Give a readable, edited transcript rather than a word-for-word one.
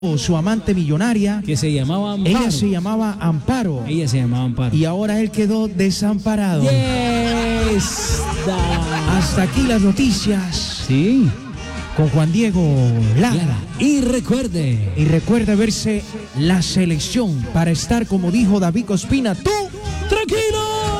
su amante millonaria. Que se llamaba Amparo. Ella se llamaba Amparo. Ella se llamaba Amparo. Y ahora él quedó desamparado. Yes. Hasta aquí las noticias. Sí. Con Juan Diego Lara. Y recuerde verse la selección para estar, como dijo David Ospina, tú tranquilo.